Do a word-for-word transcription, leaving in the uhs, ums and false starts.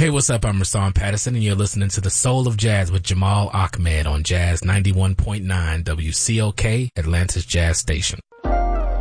Hey, what's up? I'm Rashawn Patterson, and you're listening to The Soul of Jazz with Jamal Ahmed on Jazz ninety-one point nine W C O K, Atlanta's Jazz Station.